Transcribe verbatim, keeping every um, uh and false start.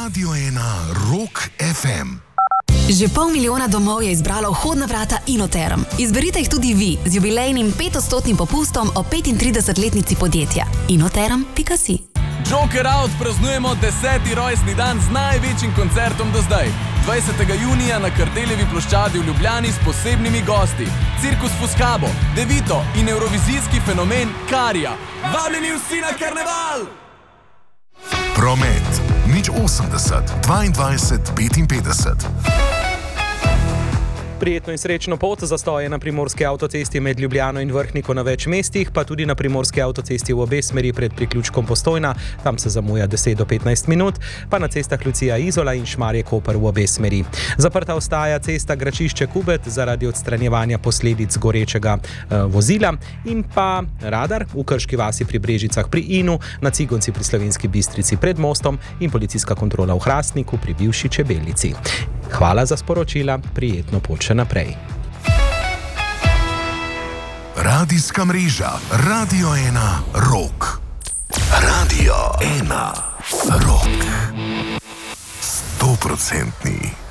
Radio ena Rock ef em. Že pol milijona domov je izbralo vhodna vrata Inoterm. Izberite jih tudi vi z jubilejnim petodstotnim popustom o petintridesetletnici podjetja. inoterm pika si. Joker Out praznujemo deseti rojstni dan z največjim koncertom do zdaj. dvajsetega junija na Kardeljevi ploščadi v Ljubljani s posebnimi gosti. Cirkus Fuscabo, Devito in evrovizijski fenomen Karija. Vabljeni vsi na karneval! Promet nič osemdeset dvaindvajset petinpetdeset. Prijetno in srečno pot. Zastoje na primorski avtocesti med Ljubljano in Vrhniko na več mestih, pa tudi na primorski avtocesti v obe smeri pred priključkom Postojna, tam se zamuja deset do petnajst minut, pa na cestah Lucija Izola in Šmarje Koper v obe smeri. Zaprta ostaja cesta Gračišče Kubet zaradi odstranjevanja posledic gorečega eh, vozila in pa radar v Krški vasi pri Brežicah pri Inu, na Cigonci pri Slovenski Bistrici pred mostom in policijska kontrola v Hrastniku pri bivši Čebelici. Hvala za sporočila, prijetno pot še naprej. Radijska mreža Radio ena Rock. Radio ena Rock. Stoprocentni.